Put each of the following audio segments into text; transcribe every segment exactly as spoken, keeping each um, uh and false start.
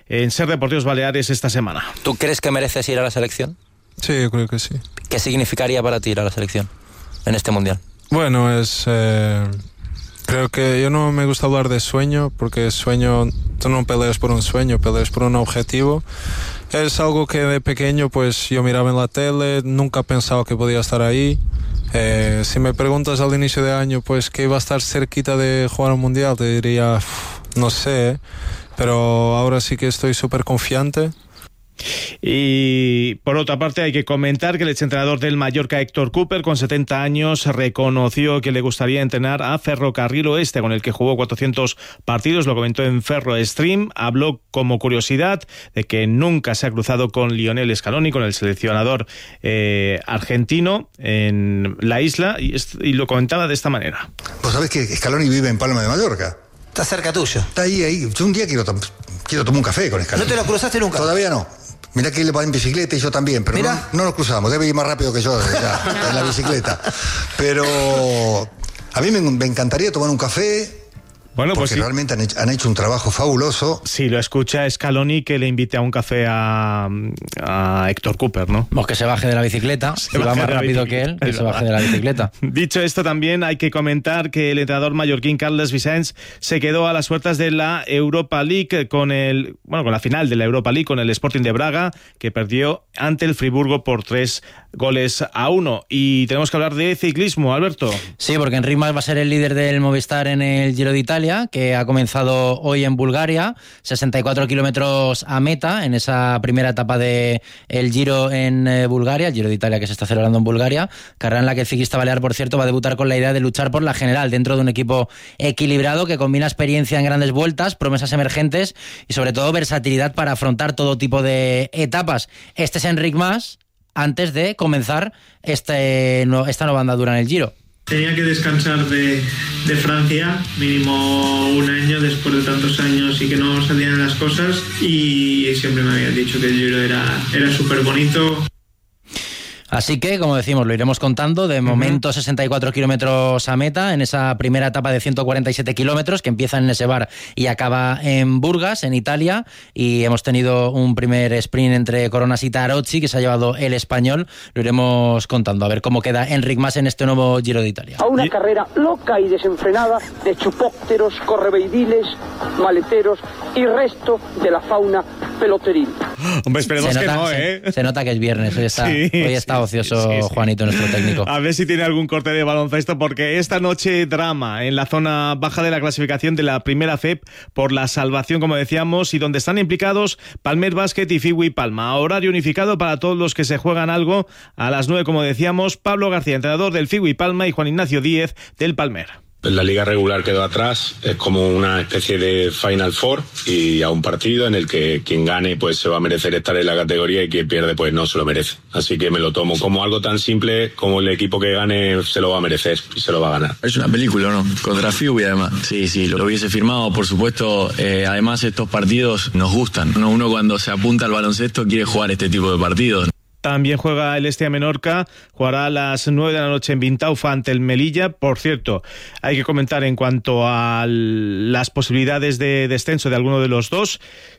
en Ser Deportivos Baleares esta semana. ¿Tú crees que mereces ir a la selección? Sí, yo creo que sí. ¿Qué significaría para ti ir a la selección en este mundial? Bueno, es... Eh, creo que yo no me gusta hablar de sueño, porque sueño, tú no peleas por un sueño, peleas por un objetivo. Es algo que de pequeño pues yo miraba en la tele, nunca pensaba que podía estar ahí. Eh, si me preguntas al inicio de año pues que iba a estar cerquita de jugar un mundial, te diría, no sé, pero ahora sí que estoy súper confiante. Y por otra parte hay que comentar que el exentrenador del Mallorca, Héctor Cúper, con setenta años, reconoció que le gustaría entrenar a Ferrocarril Oeste, con el que jugó cuatrocientos partidos, lo comentó en Ferro Stream. Habló como curiosidad de que nunca se ha cruzado con Lionel Scaloni, con el seleccionador eh, argentino en la isla, y, y lo comentaba de esta manera. Vos sabés que Scaloni vive en Palma de Mallorca. Está cerca tuyo. Está ahí, ahí. Yo un día quiero, to- quiero tomar un café con Scaloni. ¿No te lo cruzaste nunca? Todavía no. Mirá que él va en bicicleta y yo también, pero no, no nos cruzamos. Debe ir más rápido que yo ya, en la bicicleta. Pero a mí me, me encantaría tomar un café. Bueno, porque pues sí. realmente han hecho, han hecho un trabajo fabuloso. Si lo escucha Scaloni, que le invite a un café a, a Héctor Cúper, ¿no? Pues que se baje de la bicicleta, Se si va baje más de la rápido bicicleta. que él, que se baje de la bicicleta. Dicho esto, también hay que comentar que el entrenador mallorquín Carles Vicens se quedó a las puertas de la Europa League con el, bueno, con la final de la Europa League con el Sporting de Braga, que perdió ante el Friburgo por tres goles a uno. Y tenemos que hablar de ciclismo, Alberto. Sí, porque Enric Mas va a ser el líder del Movistar en el Giro de Italia, que ha comenzado hoy en Bulgaria, sesenta y cuatro kilómetros a meta en esa primera etapa de el Giro en eh, Bulgaria, el Giro de Italia que se está celebrando en Bulgaria, carrera en la que el ciclista balear, por cierto, va a debutar con la idea de luchar por la general dentro de un equipo equilibrado que combina experiencia en grandes vueltas, promesas emergentes y sobre todo versatilidad para afrontar todo tipo de etapas. Este es Enric Mas antes de comenzar este, no, esta nueva andadura en el Giro. Tenía que descansar de, de Francia, mínimo un año después de tantos años y que no salían las cosas, y siempre me habían dicho que el Giro era, era súper bonito. Así que, como decimos, lo iremos contando. De momento, uh-huh. sesenta y cuatro kilómetros a meta en esa primera etapa de ciento cuarenta y siete kilómetros que empieza en Nesebar y acaba en Burgas, en Italia. Y hemos tenido un primer sprint entre Coronas y Tarocci que se ha llevado el español. Lo iremos contando, a ver cómo queda Enric Mas en este nuevo Giro de Italia. A una carrera loca y desenfrenada de chupópteros, correveidiles, maleteros y resto de la fauna peloteril. Hombre, esperemos nota, que no, se, ¿eh? Se nota que es viernes, hoy está, sí, hoy está sí, ocioso sí, sí, sí. Juanito, nuestro técnico. A ver si tiene algún corte de baloncesto, porque esta noche drama en la zona baja de la clasificación de la primera F E P por la salvación, como decíamos, y donde están implicados Palmer Basket y Figui Palma. Horario unificado para todos los que se juegan algo. A las nueve, como decíamos, Pablo García, entrenador del Figui Palma, y Juan Ignacio Díez del Palmer. La liga regular quedó atrás, es como una especie de Final Four y a un partido en el que quien gane pues se va a merecer estar en la categoría y quien pierde pues no se lo merece. Así que me lo tomo como algo tan simple como el equipo que gane se lo va a merecer y se lo va a ganar. Es una película, ¿no? Contra Fiubi además. Sí, sí, lo hubiese firmado, por supuesto. Eh, además estos partidos nos gustan, ¿no? Uno cuando se apunta al baloncesto quiere jugar este tipo de partidos. También juega el Estia Menorca, jugará a las nueve de la noche en Vintaufa ante el Melilla. Por cierto, hay que comentar en cuanto a las posibilidades de descenso de alguno de los dos.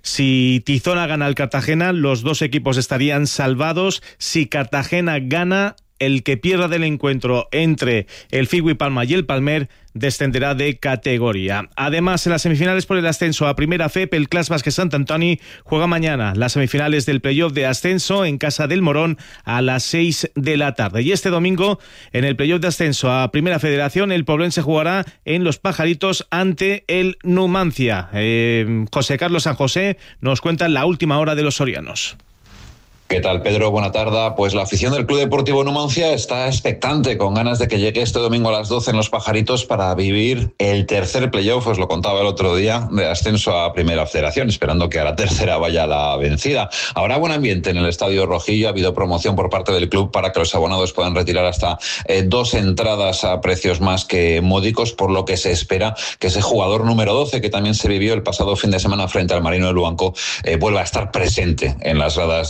Si Tizona gana al Cartagena, los dos equipos estarían salvados. Si Cartagena gana, el que pierda del encuentro entre el Figui Palma y el Palmer descenderá de categoría. Además, en las semifinales por el ascenso a Primera F E P, el Clas Basket Sant Antoni juega mañana las semifinales del playoff de ascenso en casa del Morón a las seis de la tarde. Y este domingo, en el playoff de ascenso a Primera Federación, el Poblense jugará en Los Pajaritos ante el Numancia. Eh, José Carlos San José nos cuenta la última hora de los sorianos. ¿Qué tal, Pedro? Buena tarde. Pues la afición del Club Deportivo Numancia está expectante, con ganas de que llegue este domingo a las doce en Los Pajaritos para vivir el tercer playoff, os lo contaba el otro día, de ascenso a Primera Federación, esperando que a la tercera vaya la vencida. Habrá buen ambiente en el Estadio Rojillo, ha habido promoción por parte del club para que los abonados puedan retirar hasta eh, dos entradas a precios más que módicos, por lo que se espera que ese jugador número doce, que también se vivió el pasado fin de semana frente al Marino de Luanco, eh, vuelva a estar presente en las gradas del estadio.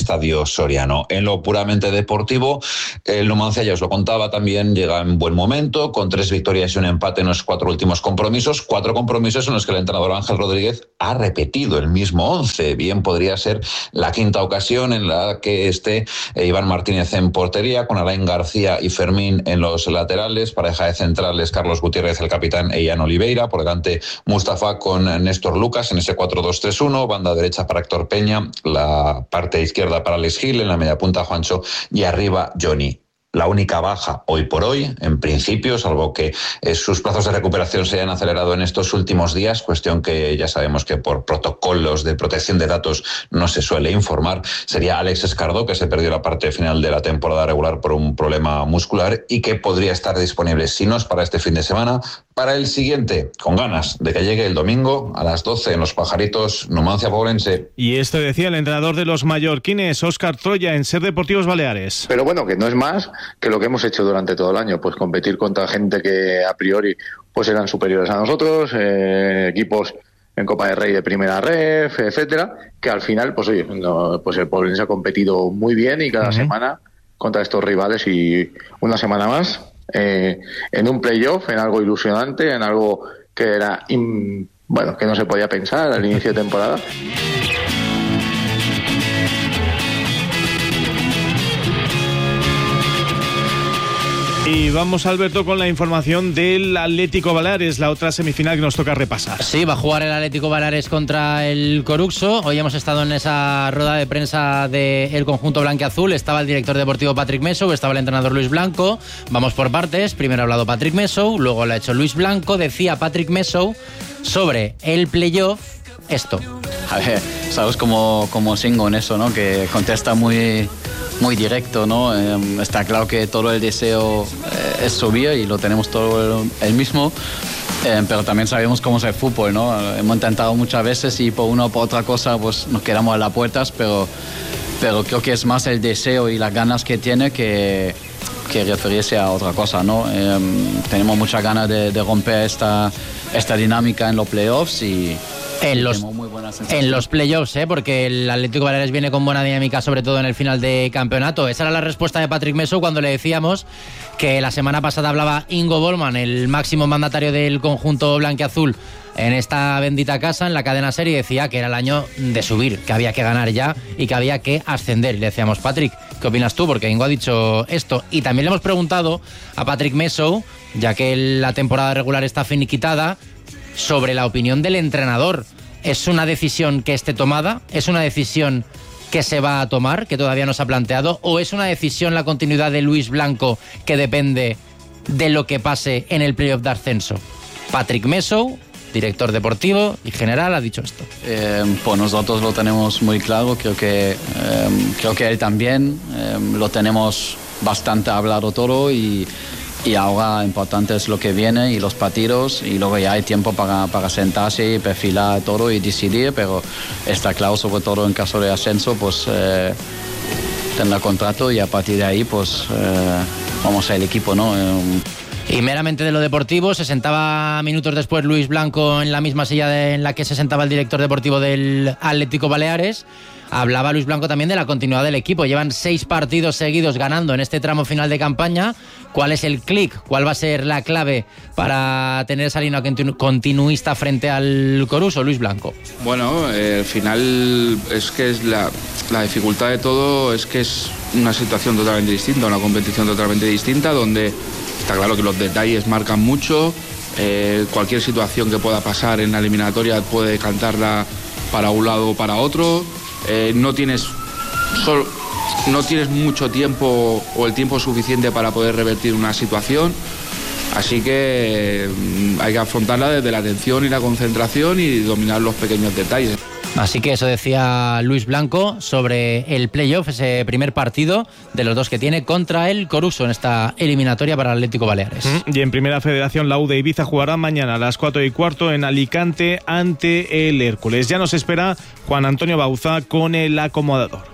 Estadio Soriano. En lo puramente deportivo, el Numancia, ya os lo contaba, también llega en buen momento, con tres victorias y un empate en los cuatro últimos compromisos, cuatro compromisos en los que el entrenador Ángel Rodríguez ha repetido el mismo once. Bien podría ser la quinta ocasión en la que esté Iván Martínez en portería, con Alain García y Fermín en los laterales, pareja de centrales Carlos Gutiérrez, el capitán, e Ian Oliveira, por delante Mustafa con Néstor Lucas en ese cuatro dos tres uno, banda derecha para Héctor Peña, la parte izquierda para Alex Gil, en la media punta Juancho y arriba Johnny. La única baja hoy por hoy, en principio, salvo que eh, sus plazos de recuperación se hayan acelerado en estos últimos días, cuestión que ya sabemos que por protocolos de protección de datos no se suele informar, sería Alex Escardó, que se perdió la parte final de la temporada regular por un problema muscular y que podría estar disponible, si no es para este fin de semana, para el siguiente, con ganas de que llegue el domingo a las doce en Los Pajaritos, Numancia Poblense. Y esto decía el entrenador de los mallorquines, Óscar Troya, en Ser Deportivos Baleares. Pero bueno, que no es más que lo que hemos hecho durante todo el año, pues competir contra gente que a priori pues eran superiores a nosotros, eh, equipos en Copa del Rey de primera ref, etcétera, que al final, pues oye, no, pues el Poblense ha competido muy bien y cada uh-huh. semana contra estos rivales, y una semana más eh, en un playoff, en algo ilusionante, en algo que era in, bueno, que no se podía pensar al inicio de temporada. Y vamos, Alberto, con la información del Atlético Baleares, la otra semifinal que nos toca repasar. Sí, va a jugar el Atlético Baleares contra el Coruxo. Hoy hemos estado en esa rueda de prensa del conjunto blanquiazul. Estaba el director deportivo Patrick Messou, estaba el entrenador Luis Blanco. Vamos por partes. Primero ha hablado Patrick Messou, luego lo ha hecho Luis Blanco. Decía Patrick Messou sobre el playoff esto. A ver, sabes cómo, cómo Singo en eso, ¿no? Que contesta muy... muy directo, ¿no? Eh, está claro que todo el deseo eh, es subir y lo tenemos todo el, el mismo, eh, pero también sabemos cómo es el fútbol, ¿no? Hemos intentado muchas veces y por una o por otra cosa pues nos quedamos a las puertas, pero, pero creo que es más el deseo y las ganas que tiene que, que referirse a otra cosa, ¿no? Eh, tenemos muchas ganas de, de romper esta, esta dinámica en los playoffs y... En los, en los playoffs, ¿eh? Porque el Atlético Baleares viene con buena dinámica, sobre todo en el final de campeonato. Esa era la respuesta de Patrick Messou cuando le decíamos que la semana pasada hablaba Ingo Bollmann, el máximo mandatario del conjunto blanquiazul, en esta bendita casa, en la cadena SER, y decía que era el año de subir, que había que ganar ya y que había que ascender. Y le decíamos, Patrick, ¿qué opinas tú? Porque Ingo ha dicho esto. Y también le hemos preguntado a Patrick Messou, ya que la temporada regular está finiquitada, sobre la opinión del entrenador. ¿Es una decisión que esté tomada? ¿Es una decisión que se va a tomar, que todavía no se ha planteado? ¿O es una decisión la continuidad de Luis Blanco, que depende de lo que pase en el playoff de ascenso? Patrick Messou, director deportivo y general, ha dicho esto. Eh, pues nosotros lo tenemos muy claro, creo que, eh, creo que él también, eh, lo tenemos bastante hablado todo y... Y ahora importante es lo que viene y los partidos, y luego ya hay tiempo para, para sentarse y perfilar todo y decidir, pero está claro, sobre todo en caso de ascenso, pues eh, tendrá contrato y a partir de ahí pues eh, vamos a ser el equipo, ¿no? Eh, Y meramente de lo deportivo, se sentaba minutos después Luis Blanco en la misma silla de, en la que se sentaba el director deportivo del Atlético Baleares. Hablaba Luis Blanco también de la continuidad del equipo. Llevan seis partidos seguidos ganando en este tramo final de campaña. ¿Cuál es el clic? ¿Cuál va a ser la clave para tener esa línea continuista frente al Coruso, Luis Blanco? Bueno, eh, al final es que es la, la dificultad de todo es que es una situación totalmente distinta, una competición totalmente distinta, donde está claro que los detalles marcan mucho. Eh, cualquier situación que pueda pasar en la eliminatoria puede cantarla para un lado o para otro. Eh, no tienes solo, no tienes mucho tiempo o el tiempo suficiente para poder revertir una situación, así que eh, hay que afrontarla desde la atención y la concentración y dominar los pequeños detalles. Así que eso decía Luis Blanco sobre el playoff, ese primer partido de los dos que tiene contra el Coruso en esta eliminatoria para el Atlético Baleares. Y en Primera Federación, la U de Ibiza jugará mañana a las cuatro y cuarto en Alicante ante el Hércules. Ya nos espera Juan Antonio Bauza con el acomodador.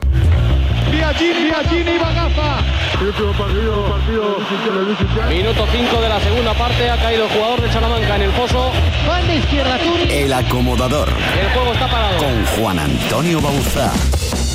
Biagini, Biagini, Bagafa. Último partido, partido. Minuto cinco de la segunda parte, ha caído el jugador de Salamanca en el foso. Banda izquierda, Turi. El acomodador. El juego está parado. Con Juan Antonio Bauza.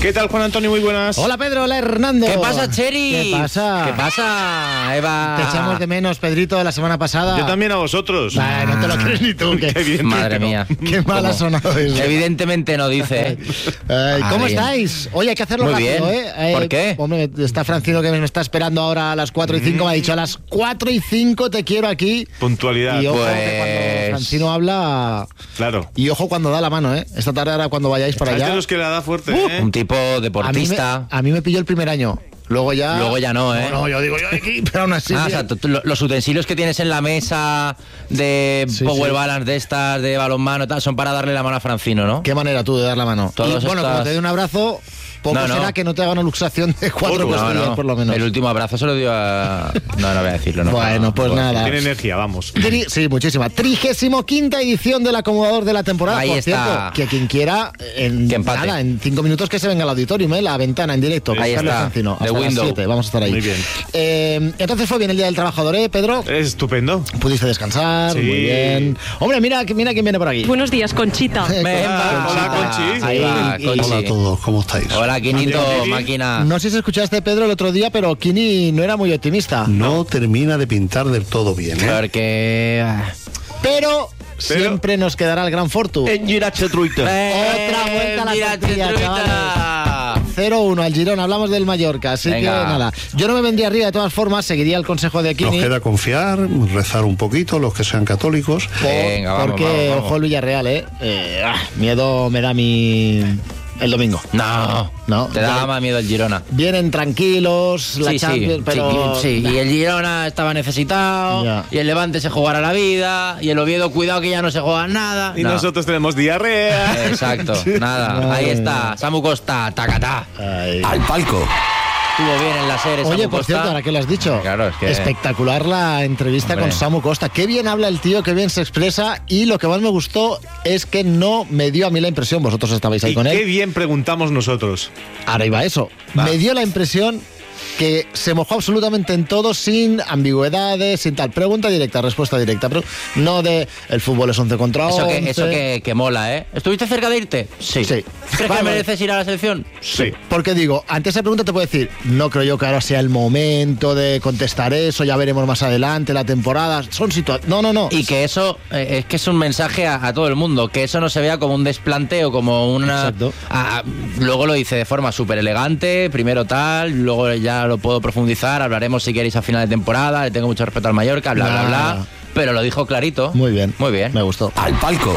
¿Qué tal, Juan Antonio? Muy buenas. Hola, Pedro. Hola, Hernando. ¿Qué pasa, Cheri? ¿Qué pasa? ¿Qué pasa, Eva? Te echamos de menos, Pedrito, de la semana pasada. Yo también a vosotros. Nah, no te lo crees ni tú. Que... Qué bien, Madre mía. Qué mal ha sonado eso. Evidentemente no dice, ¿eh? Ay, ¿Cómo Ah, bien. estáis? Oye, hay que hacerlo Muy rápido, bien. ¿eh? eh ¿Por qué? Hombre, está Francino que me está esperando ahora a las cuatro y cinco. Mm. Me ha dicho a las cuatro y cinco te quiero aquí. Puntualidad. Y ojo Pues... que cuando Francino habla... Claro. Y ojo cuando da la mano, ¿eh? Esta tarde ahora cuando vayáis para allá. Hay de los que la da fuerte, Uh, ¿eh? Un tipo deportista. A mí, me, a mí me pilló el primer año. Luego ya... Luego ya no, ¿eh? No, no, yo digo yo aquí, pero aún así... Ah, o sea, tú- tú- los utensilios que tienes en la mesa de Sí, Power sí. Balance de estas, de balonmano, tal, son para darle la mano a Francino, ¿no? Qué manera tú de dar la mano. Todos Y, bueno, estas- como te dé un abrazo, poco No, no. será que no te haga una luxación de cuatro Oro, costillas, No, no. por lo menos. El último abrazo se lo dio a... No, no voy a decirlo, ¿no? Bueno, pues Bueno, nada. Tiene energía, vamos. Tri- Sí, muchísima. Trigésimo quinta edición del acomodador de la temporada. Ahí Por está. cierto, que quien quiera, en, Que empate. nada, en cinco minutos que se venga al auditorio, ¿eh? La ventana en directo. con Ahí Carlos está. Francino, The hasta las window. siete, vamos a estar ahí. Muy bien. Eh, entonces fue bien el Día del Trabajador, ¿eh, Pedro? Es estupendo. Pudiste descansar, Sí. muy bien. Hombre, mira, mira quién viene por aquí. Buenos días, Conchita. Ven, va, Hola, Conchi. Ahí va, Y- Conchi. Hola a todos, ¿cómo estáis? Hola, Quinito, Hola, máquina. No sé si escuchaste, Pedro, el otro día, pero Kini no era muy optimista. No termina de pintar del todo bien, ¿eh? Porque... ah, Pero, siempre nos quedará el gran Fortu. En Girache Truita. Otra vuelta a la Girache tortilla, Truita. cero uno al Girona, hablamos del Mallorca, así Venga. que nada. Yo no me vendría arriba de todas formas, seguiría el consejo de Nos Kini. queda confiar, rezar un poquito, los que sean católicos. por- Venga, vamos, porque, vamos, vamos. ojo el Villarreal, ¿eh? Eh, ah, miedo me da mi... el domingo. No, No, te daba ya- más miedo el Girona. Vienen tranquilos, la Sí, sí, Champions, pero... sí, sí. Y el Girona estaba necesitado, Ya. y el Levante se jugará la vida, y el Oviedo, cuidado que ya no se juega nada. Y No. nosotros tenemos diarrea. Exacto, nada. No, Ahí no, está, Samu Costa, tacatá. Ay. Al palco. Estuvo bien en la serie, Oye, Samu por Costa. cierto, ahora que lo has dicho, Claro, es que- espectacular la entrevista Hombre. con Samu Costa. Qué bien habla el tío, qué bien se expresa, y lo que más me gustó es que no me dio a mí la impresión, vosotros estabais ahí Y con qué él. bien preguntamos nosotros. Ahora iba eso. Va. Me dio la impresión que se mojó absolutamente en todo, sin ambigüedades, sin tal. Pregunta directa, respuesta directa. Pero no de el fútbol es once contra once. Eso, que, eso que, que mola, ¿eh? ¿Estuviste cerca de irte? Sí. Sí. ¿Crees Vale, que vale. mereces ir a la selección? Sí. Porque digo, ante esa pregunta te puedo decir, no creo yo que ahora sea el momento de contestar eso, ya veremos más adelante la temporada. Son situaciones. No, no, no. Y que eso eh, es que es un mensaje a, a todo el mundo, que eso no se vea como un desplanteo, como una... Exacto. a- a- luego lo dice de forma súper elegante, primero tal, luego ya lo puedo profundizar, hablaremos si queréis a final de temporada, le tengo mucho respeto al Mallorca, bla, bla, Nah. bla, pero lo dijo clarito. Muy bien. Muy bien. Me gustó. Al palco.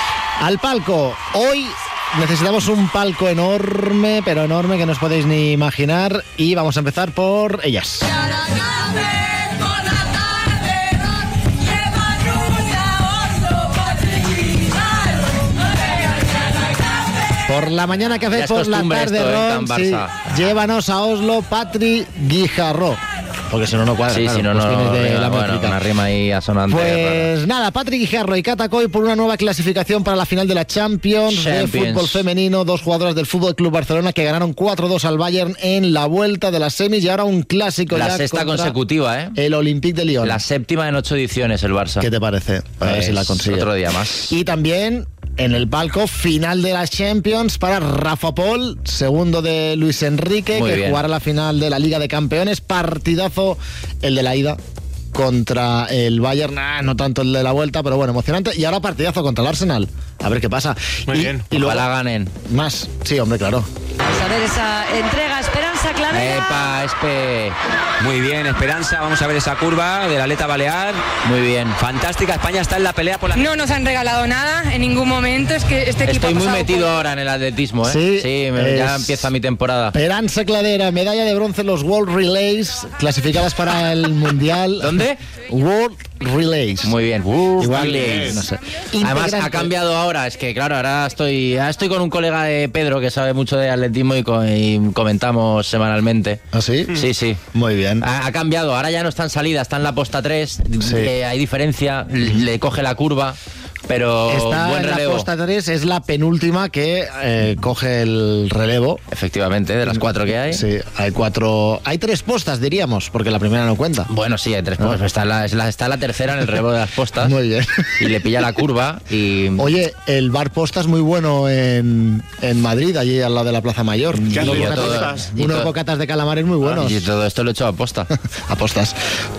Al palco. Hoy necesitamos un palco enorme, pero enorme, que no os podéis ni imaginar. Y vamos a empezar por ellas. Por la mañana que Ya hacéis es por la costumbre tarde, esto, ¿eh? Ron, Tan sí. Barça. Llévanos a Oslo, Patri Guijarro. Porque si no, no cuadra. Sí, claro, si no, no, cuestiones de rima, la bueno, métrica. una rima ahí asonante. rara. Pues nada, Patrick Guijarro y Cata Coy por una nueva clasificación para la final de la Champions, de Champions. fútbol femenino. Dos jugadoras del Fútbol Club Barcelona que ganaron cuatro dos al Bayern en la vuelta de las semis, y ahora un clásico La ya sexta contra consecutiva, ¿eh? el Olympique de Lyon. La séptima en ocho ediciones el Barça. ¿Qué te parece? A ver Pues si la consigue. Otro día más. Y también en el palco final de la Champions para Rafa Pol, segundo de Luis Enrique, Muy que bien. jugará la final de la Liga de Campeones. Partidazo el de la ida contra el Bayern, nah, no tanto el de la vuelta, pero bueno, emocionante. Y ahora partidazo contra el Arsenal. A ver qué pasa. Muy y, bien. Y luego Ojalá ganen. más. Sí, hombre, claro. Vamos a ver esa entrega, Esperanza Clavera. Epa, Espe. Muy bien, Esperanza. Vamos a ver esa curva del aleta balear. Muy bien. Fantástica. España está en la pelea por la... No nos han regalado nada en ningún momento. Es que este equipo Estoy ha muy pasado metido por- ahora en el atletismo, ¿eh? Sí, me- ya es- empieza mi temporada. Esperanza Cladera, medalla de bronce en los World Relays, clasificadas para el Mundial. ¿Dónde? World Relays. Muy bien. Igual, Relays. no sé. Además, Integrante. ha cambiado ahora. Es que, claro, ahora estoy, ahora estoy con un colega de Pedro que sabe mucho de atletismo y, co- y comentamos semanalmente. ¿Ah, sí? Sí, sí. Muy bien. Ha, ha cambiado. Ahora ya no está en salida, está en la posta tres. Sí. Eh, hay diferencia. Le coge la curva. pero Está buen en la relevo. posta tres, es la penúltima que eh, coge el relevo. Efectivamente, de las cuatro que hay. Sí, hay cuatro. Hay tres postas, diríamos, porque la primera no cuenta. Bueno, sí, hay tres postas. ¿No? Está, la, es la, está la tercera en el relevo de las postas. Muy bien. Y le pilla la curva y... Oye, el bar posta es muy bueno en, en Madrid, allí al lado de la Plaza Mayor. ¿Qué unos hacen bocatas, todas? de, unos bocatas de calamares muy buenos. Y todo esto lo he hecho a posta. A postas.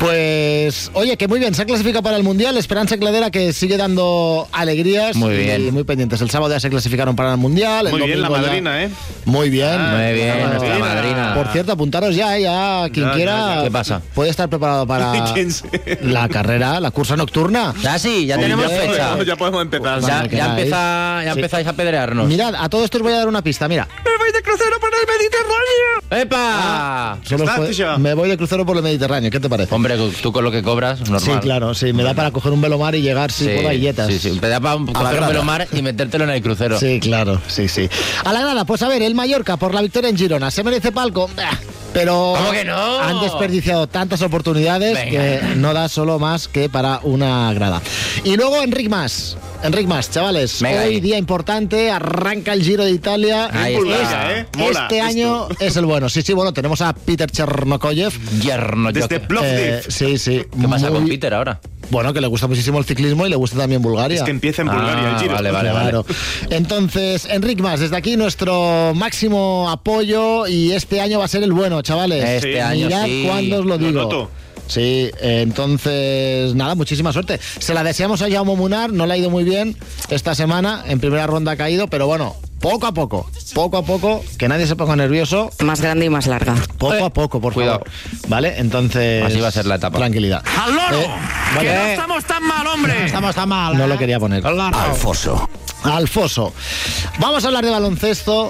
Pues, oye, que muy bien, se ha clasificado para el Mundial. Esperanza Cladera, que sigue dando alegrías. Muy bien. Y muy pendientes. El sábado ya se clasificaron para el Mundial. Muy el bien la domingo ya- madrina, ¿eh? Muy bien. Ah, muy bien, Ah, nuestra madrina. Por cierto, apuntaros ya, ¿eh? ya quien Ya, quiera. ya, ¿Qué pasa? Puede estar preparado para ¿Quién sé? la carrera, la cursa nocturna. Ah, sí, ya tenemos ya, fecha. Ya podemos empezar. Pues Ya, Cuando ya, queráis. empieza, ya Sí. empezáis a pedrearnos. Mirad, a todo esto os voy a dar una pista. Mira, ¡Me voy de crucero por el Mediterráneo! ¡Epa! solo os está, puede- tío? me voy de crucero por el Mediterráneo. ¿Qué te parece? Hombre, tú con lo que cobras, normal. Sí, claro, sí, me da para coger un velomar y llegar sí, por Ailletas. Sí, sí, te da para coger un grada. velomar y metértelo en el crucero. Sí, claro, sí, sí. A la grada, pues a ver, el Mallorca por la victoria en Girona, ¿se merece palco? Bah, pero ¿Cómo que no? han desperdiciado tantas oportunidades Venga. que no da solo más que para una grada. Y luego Enric Mas. Enric Mas, chavales, Venga hoy ahí. día importante, arranca el Giro de Italia. Ahí Este- está. ¿eh? Mola este esto. año es el bueno. Sí, sí, bueno, tenemos a Peter Chernokoyev. Yerno, yo Desde que- Plovdiv. Eh, sí, sí. ¿Qué pasa muy- con Peter ahora? Bueno, que le gusta muchísimo el ciclismo y le gusta también Bulgaria. Es que empieza en Bulgaria Ah, el Giro. vale, vale, Claro. Entonces, Enric Mas, desde aquí nuestro máximo apoyo y este año va a ser el bueno, chavales. Este Sí. año Mirad sí. cuándo os lo Lo digo. noto. Sí, eh, entonces, nada, muchísima suerte. Se la deseamos a Jaume Munar, no le ha ido muy bien esta semana, en primera ronda ha caído, pero bueno, poco a poco, poco a poco, que nadie se ponga nervioso, Más grande y más larga. poco a poco, por Cuidado. favor. ¿Vale? Entonces... Así va a ser la etapa. Tranquilidad. ¡Al loro! Eh, vale. ¡Que no estamos tan mal, hombre! Estamos tan mal. No lo quería poner. Alfoso. Alfoso. Vamos a hablar de baloncesto.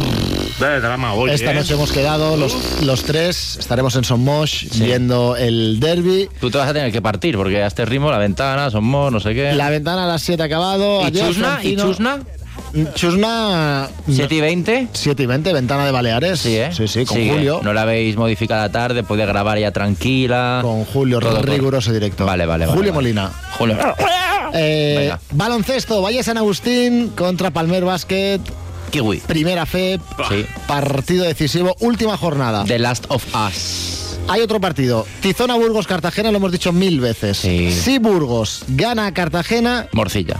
De drama hoy, Esta ¿eh? noche hemos quedado los, los tres, estaremos en Sommosh viendo el derby. Tú te vas a tener que partir porque a este ritmo la ventana, somos, no sé qué. La ventana a las siete ha acabado. ¿Y Adiós, Chusna? ¿Y Francino. Chusna? Chusna... ¿siete y veinte? siete y veinte, ventana de Baleares. Sí, ¿eh? Sí, sí, con Sigue. Julio. No la habéis modificado a la tarde, podía grabar ya tranquila. Con Julio, Todo por- riguroso directo. Vale, vale, vale, Julio vale. Molina. Julio. Eh, Venga. baloncesto, Valle San Agustín contra Palmer Basket. Kiwi. Primera F, Sí. partido decisivo, última jornada. The Last of Us. Hay otro partido. Tizona Burgos Cartagena, lo hemos dicho mil veces. Sí. Si Burgos gana a Cartagena, Morcilla.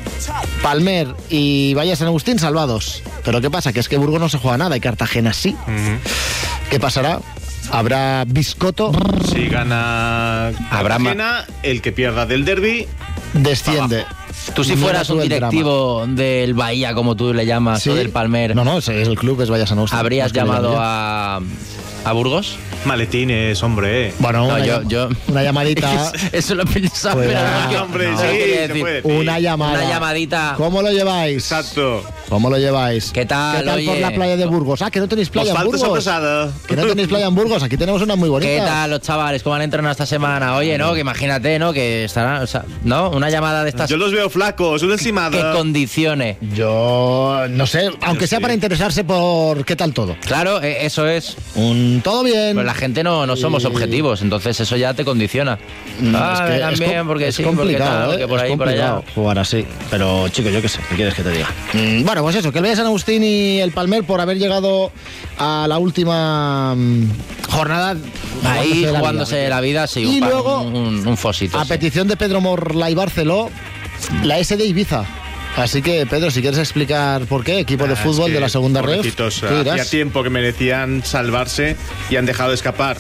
Palmer y Valle San Agustín salvados. Pero ¿qué pasa? Que es que Burgos no se juega nada y Cartagena sí. ¿Qué pasará? ¿Habrá biscoto? Si gana Habrá ma- Cartagena, el que pierda del derby Desciende. Tú si No fueras me un sube el drama. directivo del Bahía, como tú le llamas, Sí. o del Palmer, No, no, ese es el club, es Valle San Agustín. ¿habrías No es que le llamado llame yo. a, a Burgos? maletines, hombre. Bueno, No, una, yo- llam- yo- una llamadita. Eso lo pensaba, Pues pero nada. no, que- Hombre, no sí, quería se decir. puede decir. Una llamada. Una llamadita. ¿Cómo lo lleváis? Exacto. ¿Cómo lo lleváis? ¿Qué tal, ¿Qué tal por oye? la playa de Burgos? Ah, que no tenéis playa Os en falta Burgos. sorpresada. Que no tenéis playa en Burgos. Aquí tenemos una muy bonita. ¿Qué tal los chavales? ¿Cómo han entrenado esta semana? Oye, ¿no? Que imagínate, ¿no? Que estarán, o sea, ¿no? Una llamada de estas Yo los veo flacos, una que encimada. condicione. Yo no sé, aunque Yo sea sí. para interesarse por qué tal todo. Claro, eh, eso es. Un todo bien. Pero la gente no, no somos Y- objetivos, entonces eso ya te condiciona. No, ah, es que vengan es bien, com- porque es sí, porque complicado, tal, ¿eh? porque por Es ahí, por allá. complicado jugar así. Pero, chico, yo qué sé, ¿qué quieres que te diga? Mm, bueno, pues eso, que el Valle San Agustín y el Palmer por haber llegado a la última mm, jornada. Ahí la jugándose vida. la vida, sí, Y un, pa- luego, un, un fosito. A sí. petición de Pedro Morla y Barceló, la S de Ibiza. Así que, Pedro, si quieres explicar por qué, equipo de Ah, fútbol es que, de la segunda red. pobrecitos, hacía tiempo que merecían salvarse y han dejado de escapar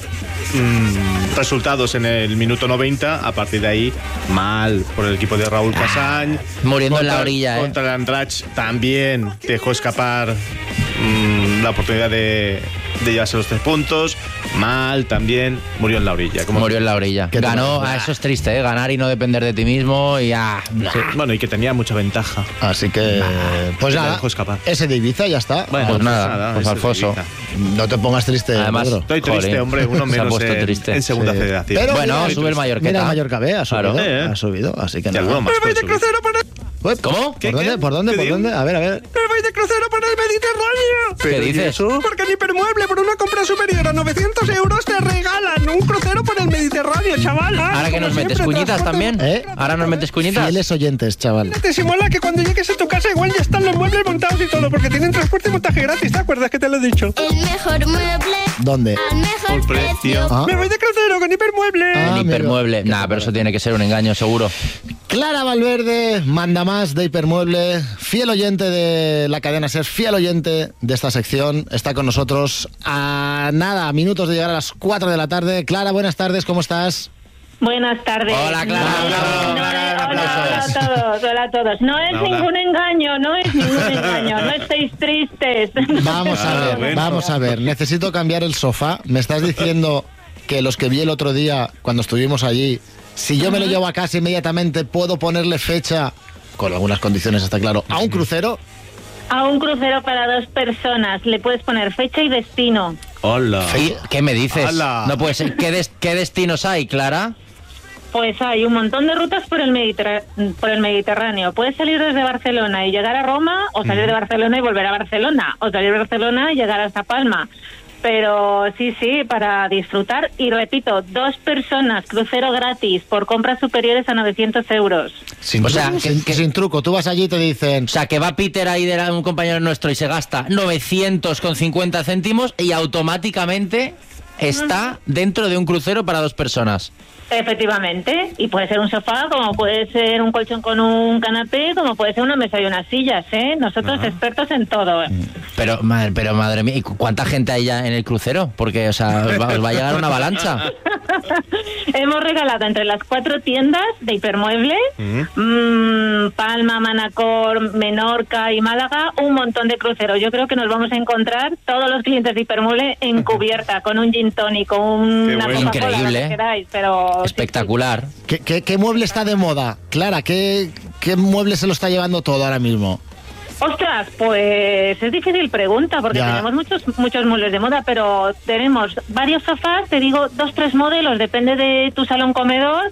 mm, resultados en el minuto noventa. A partir de ahí, mal por el equipo de Raúl Casañ. Muriendo en Contra- la orilla, ¿eh? Contra el Andrach también dejó escapar mm, la oportunidad de, de llevarse los tres puntos. Mal también, murió en la orilla. Como Murió en la orilla. ¿Qué te Ganó, parece? ah, eso es triste, ¿eh? Ganar y no depender de ti mismo y ah, Sí, bueno, y que tenía mucha ventaja. Así que, pues la nada, dejó escapar. ese de Ibiza ya está. Bueno, pues nada, pues ese de Alfonso. Ibiza. No te pongas triste, Además, Pedro. Estoy triste, Jolín, hombre, uno se ha menos puesto en, triste. en segunda Sí. federación. Pero Bueno, mira, sube el Mallorqueta. Mira el Mallorca B, ha subido, Claro. Eh, ha subido, así que Ya nada. algo más puede subir. Ué, ¿Cómo? ¿Por ¿Qué, dónde? qué? ¿Por dónde? ¿Qué ¿Por digo? dónde? A ver, a ver. Me voy de crucero por el Mediterráneo. ¿Qué dices? Porque en Hipermueble por una compra superior a novecientos euros te regalan un crucero por el Mediterráneo. Mediterráneo, chaval. Ah, Ahora que como nos metes siempre, cuñitas transporte- también. ¿Eh? Ahora nos metes cuñitas. Fieles oyentes, chaval. Te simula que cuando llegues a tu casa igual ya están los muebles montados y todo, porque tienen transporte y montaje gratis, ¿te acuerdas que te lo he dicho? El mejor mueble ¿Dónde? al mejor precio. Ah. Me voy de crucero con Hipermueble. Ah, El hipermueble. Nah, pero eso tiene que ser un engaño, seguro. Clara Valverde, manda más de Hipermueble, fiel oyente de la cadena SER, fiel oyente de esta sección, está con nosotros a nada, minutos de llegar a las cuatro de la tarde. Clara, buenas tardes, ¿cómo estás? Buenas tardes. Hola, Clara. No, no, no, hola, hola a todos, hola a todos. No es Hola. ningún engaño, no es ningún engaño, no estéis tristes. Vamos a ver, bueno. vamos a ver, necesito cambiar el sofá. Me estás diciendo que los que vi el otro día cuando estuvimos allí, si yo me lo llevo a casa inmediatamente, puedo ponerle fecha, con algunas condiciones está claro, a un crucero. A un crucero para dos personas le puedes poner fecha y destino. Hola. ¿Qué me dices? Hola. No puede ser. ¿Qué, des- qué destinos hay, Clara? Pues hay un montón de rutas por el, Mediterra- por el Mediterráneo. Puedes salir desde Barcelona y llegar a Roma, o salir de Barcelona y volver a Barcelona, o salir de Barcelona y llegar hasta Palma. Pero sí, sí, para disfrutar. Y repito, dos personas, crucero gratis, por compras superiores a novecientos euros. Sin, O sea, truco, que- sin, que- sin truco, tú vas allí y te dicen... O sea, que va Peter ahí, de la- un compañero nuestro, y se gasta novecientos con cincuenta céntimos y automáticamente está dentro de un crucero para dos personas. Efectivamente, y puede ser un sofá, como puede ser un colchón con un canapé, como puede ser una mesa y unas sillas, ¿eh? Nosotros expertos en todo. ¿eh? Pero, madre, pero madre mía, ¿y cu- cuánta gente hay ya en el crucero? Porque, o sea, os va, os va a llegar una avalancha. Hemos regalado entre las cuatro tiendas de Hipermueble, mm, Palma, Manacor, Menorca y Málaga, un montón de cruceros. Yo creo que nos vamos a encontrar todos los clientes de Hipermueble en cubierta, con un gin tonic, con una bueno. Coca-Cola, lo Increíble, que ¿eh? queráis, pero... Espectacular. ¿Qué, qué, qué mueble está de moda? Clara, ¿qué, ¿qué mueble se lo está llevando todo ahora mismo? Ostras, pues es difícil pregunta, porque Ya. tenemos muchos muchos muebles de moda, pero tenemos varios sofás, te digo, dos, tres modelos, depende de tu salón comedor,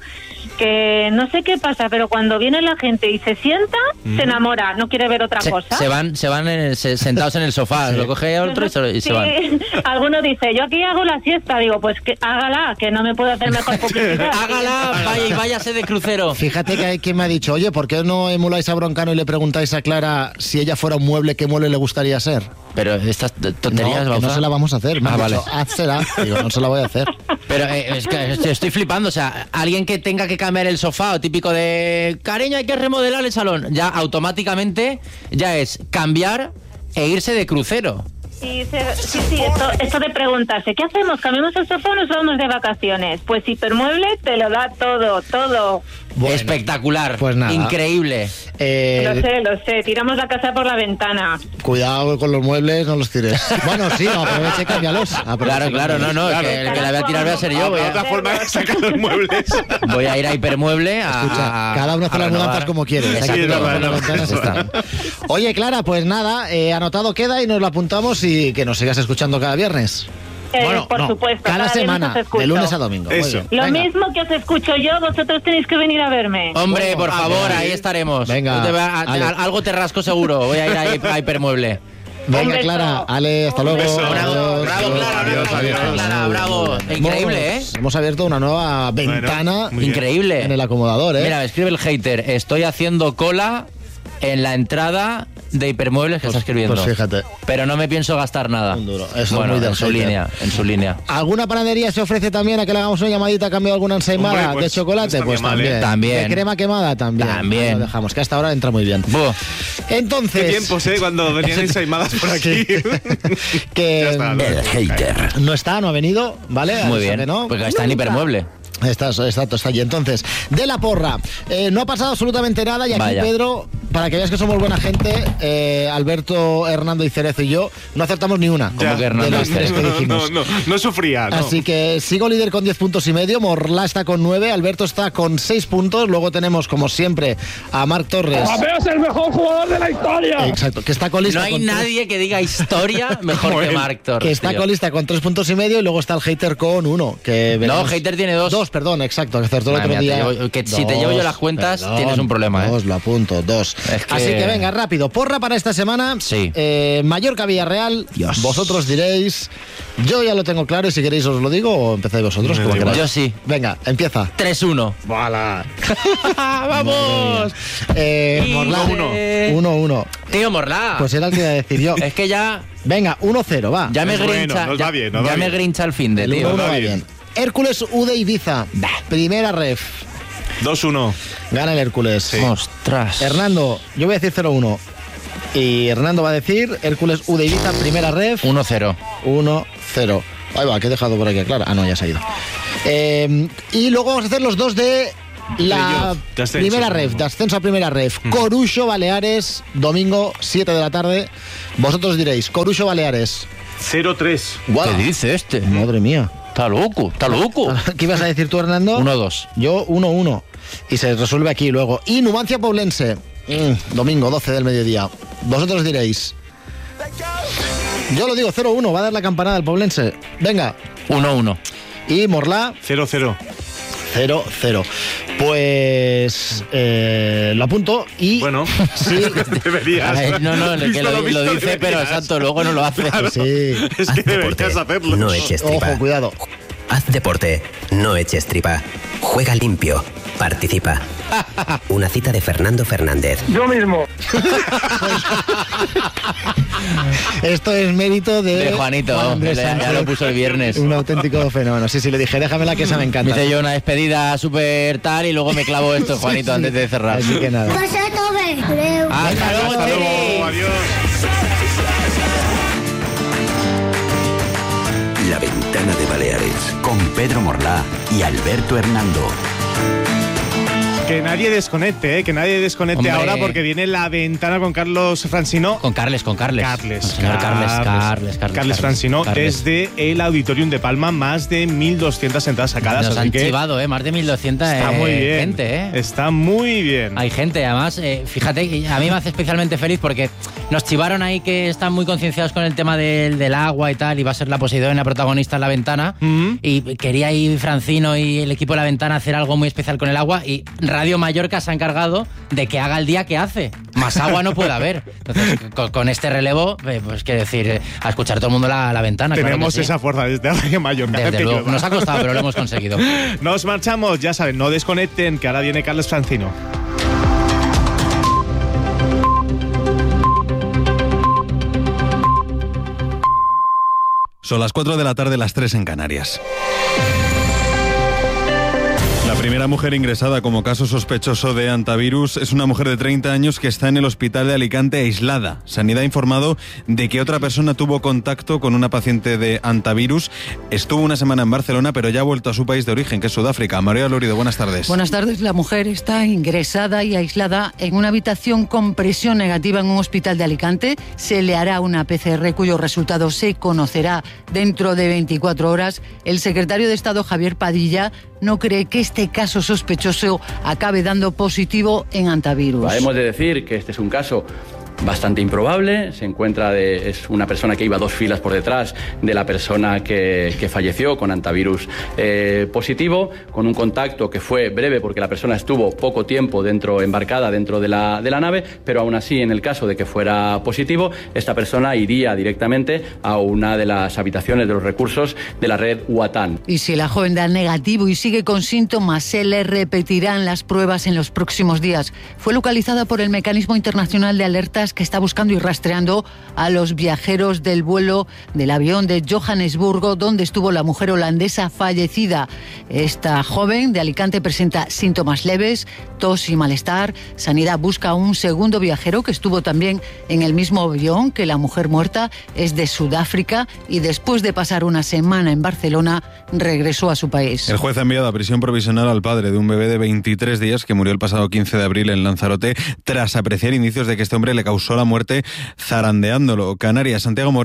que no sé qué pasa, pero cuando viene la gente y se sienta, Mm. se enamora, no quiere ver otra Se, cosa. se van, se van en- se- sentados en el sofá, lo coge otro y se, y se Sí, van. alguno dice, yo aquí hago la siesta, digo, pues que hágala, que no me puedo hacer mejor publicidad. Hágala, vaya y váyase de crucero. Fíjate que hay quien me ha dicho, oye, ¿por qué no emuláis a Broncano y le preguntáis a Clara si ella fuera un mueble, qué mueble le gustaría ser? Pero estas tonterías, no, que Bauza. no se la vamos a hacer. Me Ah, han vale. dicho, "Házsela". Digo, no se la voy a hacer. Pero eh, es que estoy- estoy flipando, o sea, alguien que tenga que cambiar el sofá, o típico de cariño, hay que remodelar el salón, ya automáticamente ya es cambiar e irse de crucero. Sí, se- sí, sí, esto, esto de preguntarse, ¿qué hacemos? ¿Cambiamos el sofá o nos vamos de vacaciones? Pues Hipermueble te lo da todo, todo. Espectacular, pues nada. increíble. Eh, Lo sé, lo sé, tiramos la casa por la ventana. Cuidado con los muebles, no los tires. Bueno, sí, no, aprovecha y cámbialos. Claro, claro, no, no, es que el que la voy a tirar voy a ser yo. Voy a, otra forma de sacar los muebles. voy a ir a Hipermueble a... Escucha, a- cada uno hace a las renovar. mudanzas como quiere. Exacto. Hay que tirar no, por no, las ventanas, no. está. Oye, Clara, pues nada, eh, anotado queda y nos lo apuntamos y que nos sigas escuchando cada viernes. Eh, por supuesto, cada cada viernes semana, os escucho. de lunes a domingo. Muy Eso. bien. Lo Venga. mismo que os escucho yo, vosotros tenéis que venir a verme. Hombre, por Ah, favor, venga. ahí estaremos. Venga, Yo te voy a- a- Ale. algo te rasco seguro. Voy a ir a, Hi- a Hipermueble. Venga, beso. Clara, Ale, hasta luego. beso. Adiós. Bravo, bravo, Clara, Adiós, bravo, adiós, Clara, adiós. bravo. Increíble, ¿eh? Hemos- Hemos abierto una nueva ventana muy bien. Increíble. en el acomodador, ¿eh? Mira, me escribe el hater. Estoy haciendo cola en la entrada de Hipermuebles que está escribiendo. Pues fíjate. Pero no me pienso gastar nada. Un duro. Eso es bueno, muy del en su hater. línea, en su línea. ¿Alguna panadería se ofrece también a que le hagamos una llamadita a cambio de alguna ensaimada Hombre, pues, de chocolate? no Pues estaría mal, también. ¿eh? También. ¿De crema quemada? También. También. Ahí lo dejamos, que hasta ahora entra muy bien. Buh. Entonces... Qué tiempos, ¿eh? Cuando venían ensaimadas por aquí. que Ya está, ¿no? El hater. no está, no ha venido, ¿vale? Muy Eso bien. que no. Porque está en Nunca. Hipermueble. Está, exacto, está allí. Entonces, de la porra, eh, no ha pasado absolutamente nada y aquí, Vaya. Pedro, para que veas que somos buena gente, eh, Alberto, Hernando y Cerezo y yo, no acertamos ni una. ¿Cómo que Hernando de las y tres que no, dijimos. no, no, no sufría, no. Así que sigo líder con diez puntos y medio, Morlá está con nueve, Alberto está con seis puntos, luego tenemos, como siempre, a Marc Torres. Papeo es el mejor jugador de la historia. Exacto, que está colista No hay con tres- nadie que diga historia mejor que Marc Torres. que está tío. colista con tres puntos y medio y luego está el hater con uno. Que No, veremos- hater tiene dos. Dos, perdón, exacto, que acertó el Madre otro mía, día. te llevo- que si te llevo yo las cuentas, tienes un problema, ¿eh? Dos, lo apunto, dos. Es que... Así que venga, rápido. Porra para esta semana. Sí. Eh, Mallorca-Villarreal. Dios. Vosotros diréis... Yo ya lo tengo claro y si queréis os lo digo o empezáis vosotros. Como queráis. Yo sí. Venga, empieza. tres uno. ¡Bala! ¡Vamos! Eh, Morlá. uno uno. Tío, Morlá. Pues era el que iba a decir yo. Es que ya... Venga, uno cero, va. Ya me Es bueno, grincha, nos ya, va bien, nos ya va me bien. grincha el fin de, El tío. uno uno va bien. bien. Hércules U de Ibiza. Primera ref. dos uno. Gana el Hércules. Ostras. Hernando, yo voy a decir cero uno. Y Hernando va a decir Hércules U de Ibiza, primera ref. uno cero. uno cero. Ahí va, que he dejado por aquí, claro. Ah, no, ya se ha ido. Eh, y luego vamos a hacer los dos de la De ascenso. primera ref, de ascenso a primera ref. Corucho Baleares, domingo, siete de la tarde. Vosotros diréis, Corucho Baleares. cero tres. ¿Qué dice este? Madre mía. Está loco, está loco. ¿Qué ibas a decir tú, Hernando? uno dos. Yo, uno uno. Y se resuelve aquí luego. Y Numancia Poblense, mm, domingo, doce del mediodía. Vosotros diréis. Yo lo digo, cero uno, va a dar la campanada al Poblense. Venga. uno uno. Y Morlá. cero cero. cero cero. Pues eh, lo apunto y... Bueno, sí. deberías. Ay, no, no, que Visto lo, lo visto, dice, deberías. pero exacto, luego no lo hace. Claro. Sí. Es que deberías hacerlo. No eches tripa. Ojo, cuidado. Haz deporte, no eches tripa. Juega limpio, participa. Una cita de Fernando Fernández. Yo mismo. Esto es mérito de... De Juanito, Juan Andrés ya, ya Sánchez. lo puso el viernes. Un auténtico fenómeno. Sí, sí, le dije, déjame la que esa me encanta. Me hice yo una despedida súper tal y luego me clavo esto, Juanito, Sí, sí. antes de cerrar. Así que nada. Hasta luego, Hasta Cheli. luego, adiós. La Ventana de Baleares, con Pedro Morlá y Alberto Hernando. Que nadie desconecte, ¿eh? Que nadie desconecte Hombre. ahora porque viene La Ventana con Carlos Francino. Con Carles, con Carles. Carles, Con señor Carles, Carles, Carles. Carles Francino, Carles. desde el Auditorium de Palma, más de mil doscientas entradas sacadas. Nos así han que chivado, ¿eh? Más de mil doscientos está eh, muy bien. gente, ¿eh? Está muy bien. Hay gente, además, eh, fíjate, y a mí me hace especialmente feliz porque nos chivaron ahí que están muy concienciados con el tema del, del agua y tal, y va a ser la Poseidón la protagonista en La Ventana, Mm-hmm. y quería ir Francino y el equipo de La Ventana hacer algo muy especial con el agua, y Radio Mallorca se ha encargado de que haga el día que hace. Más agua no puede haber. Entonces, con, con este relevo, eh, pues quiero decir, eh, a escuchar todo el mundo La, la Ventana. claro Tenemos que sí. esa fuerza desde Radio Mallorca. Desde que luego. llueva. Nos ha costado, pero lo hemos conseguido. Nos marchamos, ya saben, no desconecten, que ahora viene Carlos Francino. Son las cuatro de la tarde, las tres en Canarias. La primera mujer ingresada como caso sospechoso de antivirus es una mujer de treinta años que está en el hospital de Alicante aislada. Sanidad ha informado de que otra persona tuvo contacto con una paciente de antivirus. Estuvo una semana en Barcelona, pero ya ha vuelto a su país de origen, que es Sudáfrica. María Lorido, buenas tardes. Buenas tardes. La mujer está ingresada y aislada en una habitación con presión negativa en un hospital de Alicante. Se le hará una P C R cuyo resultado se conocerá dentro de veinticuatro horas. El secretario de Estado, Javier Padilla, no cree que este caso sospechoso acabe dando positivo en antivirus. Hemos de decir que este es un caso bastante improbable. Se encuentra de, es una persona que iba dos filas por detrás de la persona que, que falleció con antivirus eh, positivo, con un contacto que fue breve porque la persona estuvo poco tiempo dentro, embarcada dentro de la, de la nave, pero aún así, en el caso de que fuera positivo, esta persona iría directamente a una de las habitaciones de los recursos de la red Uatán. Y si la joven da negativo y sigue con síntomas, se le repetirán las pruebas en los próximos días. Fue localizada por el Mecanismo Internacional de Alertas, que está buscando y rastreando a los viajeros del vuelo del avión de Johannesburgo, donde estuvo la mujer holandesa fallecida. Esta joven de Alicante presenta síntomas leves, tos y malestar. Sanidad busca a un segundo viajero que estuvo también en el mismo avión que la mujer muerta. Es de Sudáfrica y después de pasar una semana en Barcelona regresó a su país. El juez ha enviado a prisión provisional al padre de un bebé de veintitrés días que murió el pasado quince de abril en Lanzarote tras apreciar indicios de que este hombre le causó la muerte zarandeándolo. Canarias, Santiago Moreno.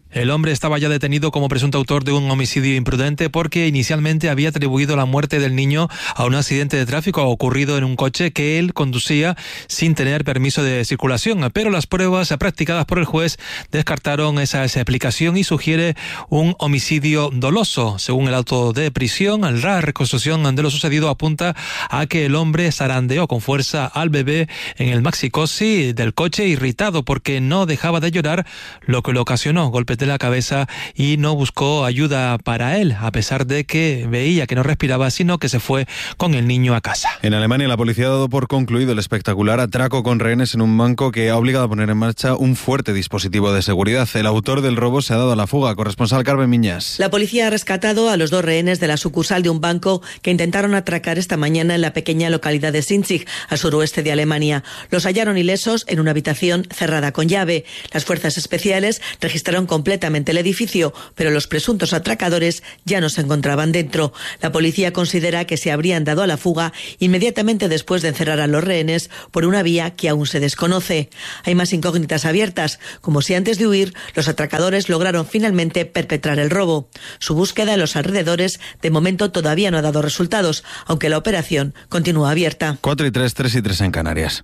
El hombre estaba ya detenido como presunto autor de un homicidio imprudente porque inicialmente había atribuido la muerte del niño a un accidente de tráfico ocurrido en un coche que él conducía sin tener permiso de circulación. Pero las pruebas practicadas por el juez descartaron esa, esa explicación y sugiere un homicidio doloso. Según el auto de prisión, la reconstrucción de lo sucedido apunta a que el hombre zarandeó con fuerza al bebé en el maxicosi del coche, irritado porque no dejaba de llorar, lo que le ocasionó golpes de la cabeza y no buscó ayuda para él, a pesar de que veía que no respiraba, sino que se fue con el niño a casa. En Alemania, la policía ha dado por concluido el espectacular atraco con rehenes en un banco que ha obligado a poner en marcha un fuerte dispositivo de seguridad. El autor del robo se ha dado a la fuga. Corresponsal Carmen Miñas. La policía ha rescatado a los dos rehenes de la sucursal de un banco que intentaron atracar esta mañana en la pequeña localidad de Sinzig, al suroeste de Alemania. Los hallaron ilesos en una habitación cerrada con llave. Las fuerzas especiales registraron completamente el edificio, pero los presuntos atracadores ya no se encontraban dentro. La policía considera que se habrían dado a la fuga inmediatamente después de encerrar a los rehenes por una vía que aún se desconoce. Hay más incógnitas abiertas, como si antes de huir los atracadores lograron finalmente perpetrar el robo. Su búsqueda en los alrededores de momento todavía no ha dado resultados, aunque la operación continúa abierta. cuatro y tres, tres y tres en Canarias.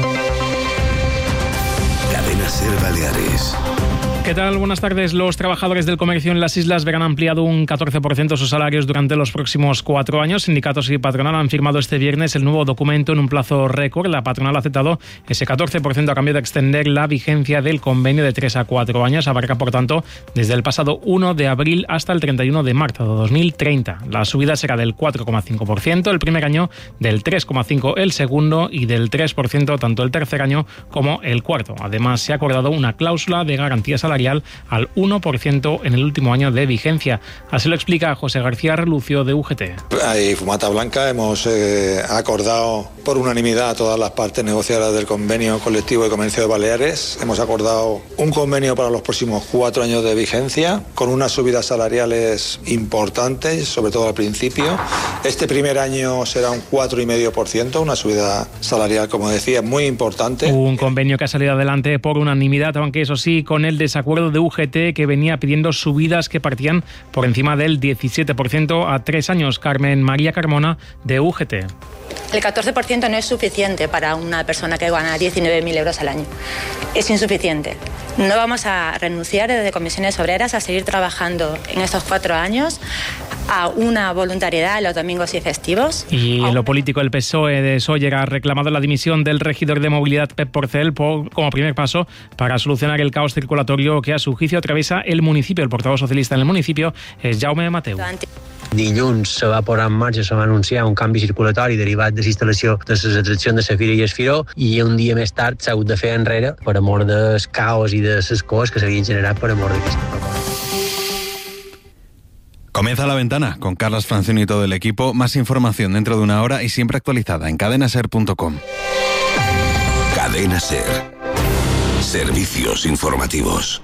Cadena SER Baleares. ¿Qué tal? Buenas tardes. Los trabajadores del comercio en las islas verán ampliado un catorce por ciento sus salarios durante los próximos cuatro años. Sindicatos y patronal han firmado este viernes el nuevo documento en un plazo récord. La patronal ha aceptado ese catorce por ciento a cambio de extender la vigencia del convenio de tres a cuatro años. Abarca, por tanto, desde el pasado uno de abril hasta el treinta y uno de marzo de dos mil treinta. La subida será del cuatro coma cinco por ciento el primer año, del tres coma cinco por ciento el segundo y del tres por ciento tanto el tercer año como el cuarto. Además, se ha acordado una cláusula de garantía salarial al uno por ciento en el último año de vigencia. Así lo explica José García Relucio de U G T. Hay fumata blanca. Hemos eh, acordado por unanimidad a todas las partes negociadoras del convenio colectivo de comercio de Baleares. Hemos acordado un convenio para los próximos cuatro años de vigencia con unas subidas salariales importantes, sobre todo al principio. Este primer año será un cuatro coma cinco por ciento, una subida salarial, como decía, muy importante. Un convenio que ha salido adelante por unanimidad, aunque eso sí, con el desacuerdo de U G T, que venía pidiendo subidas que partían por encima del diecisiete por ciento a tres años. Carmen María Carmona, de U G T. El catorce por ciento no es suficiente para una persona que gana diecinueve mil euros al año. Es insuficiente. No vamos a renunciar desde Comisiones Obreras a seguir trabajando en estos cuatro años a una voluntariedad en los domingos y festivos. Y en lo político, el P S O E de Sóller ha reclamado la dimisión del regidor de movilidad Pep Porcel por, como primer paso para solucionar el caos circulatorio que a su juicio atraviesa el municipio. El portavoz socialista en el municipio es Jaume Mateu. Dilluns se va posar en marxa, se va anunciar un canvi circulatori derivat de l'instal·lació de les atraccions de la Fira i el Firó, i un dia més tard s'ha hagut de fer enrere per amor del caos i de les coses que s'havien generat per amor d'aquesta proposta. Comienza La Ventana con Carlas Francione y todo el equipo. Más información dentro de una hora y siempre actualizada en cadena ser punto com. Cadena SER. Servicios informativos.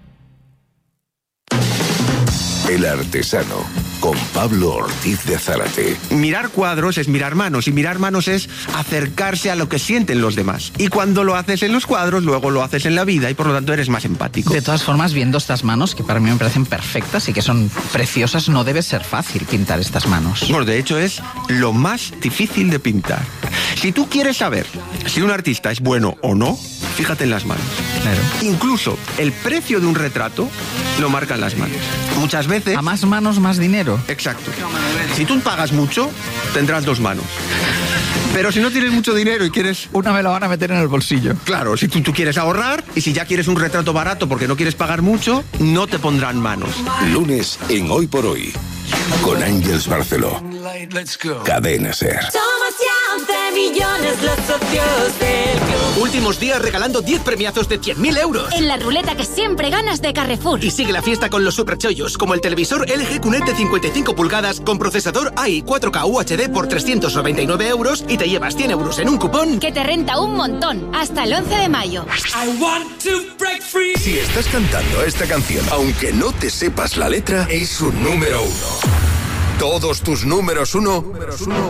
El Artesano, con Pablo Ortiz de Zárate. Mirar cuadros es mirar manos, y mirar manos es acercarse a lo que sienten los demás. Y cuando lo haces en los cuadros, luego lo haces en la vida, y por lo tanto eres más empático. De todas formas, viendo estas manos, que para mí me parecen perfectas y que son preciosas, no debe ser fácil pintar estas manos. Bueno, de hecho es lo más difícil de pintar. Si tú quieres saber si un artista es bueno o no, fíjate en las manos. Claro. Incluso el precio de un retrato lo marcan las manos. Muchas veces... A más manos, más dinero. Exacto. Si tú pagas mucho, tendrás dos manos. Pero si no tienes mucho dinero y quieres... Una me la van a meter en el bolsillo. Claro, si tú, tú quieres ahorrar y si ya quieres un retrato barato porque no quieres pagar mucho, no te pondrán manos. Lunes en Hoy por Hoy, con Ángeles Barceló. Cadena SER. Millones los socios del club. Últimos días regalando diez premiazos de cien mil euros. En la ruleta que siempre ganas de Carrefour. Y sigue la fiesta con los superchollos, como el televisor L G Q N E T de cincuenta y cinco pulgadas con procesador A I cuatro K U H D por trescientos noventa y nueve euros y te llevas cien euros en un cupón que te renta un montón hasta el once de mayo. I want to break free. Si estás cantando esta canción, aunque no te sepas la letra, es un número uno. Todos tus números uno, números uno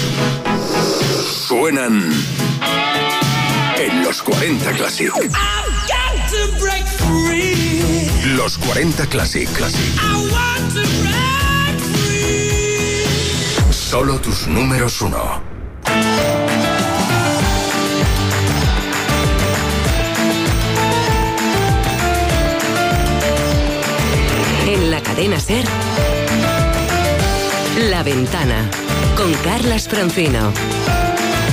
suenan en los cuarenta Classic. Los Los cuarenta Classic. Classic. Solo tus números uno. En la cadena SER, La Ventana, con Carlas Francino.